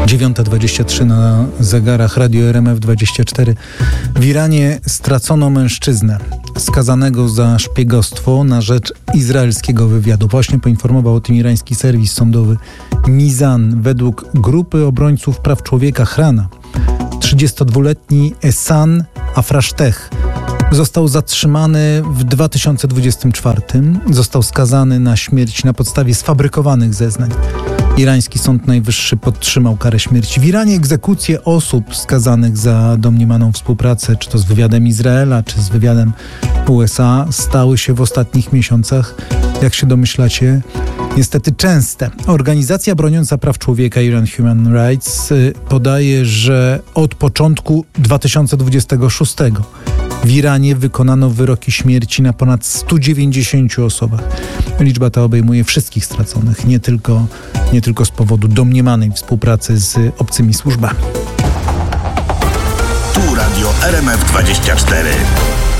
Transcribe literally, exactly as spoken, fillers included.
dziewiąta dwadzieścia trzy na zegarach Radio R M F dwadzieścia cztery. W Iranie stracono mężczyznę skazanego za szpiegostwo na rzecz izraelskiego wywiadu. Właśnie poinformował o tym irański serwis sądowy Mizan. Według grupy obrońców praw człowieka Hrana trzydziestodwuletni Ehsan Afrashteh został zatrzymany w dwa tysiące dwudziestym czwartym. Został skazany na śmierć na podstawie sfabrykowanych zeznań. Irański Sąd Najwyższy podtrzymał karę śmierci. W Iranie egzekucje osób skazanych za domniemaną współpracę, czy to z wywiadem Izraela, czy z wywiadem U S A, stały się w ostatnich miesiącach, jak się domyślacie, niestety częste. Organizacja broniąca praw człowieka Iran Human Rights podaje, że od początku dwa tysiące dwudziestego szóstego w Iranie wykonano wyroki śmierci na ponad stu dziewięćdziesięciu osobach. Liczba ta obejmuje wszystkich straconych, nie tylko, nie tylko z powodu domniemanej współpracy z obcymi służbami. Tu Radio R M F dwadzieścia cztery.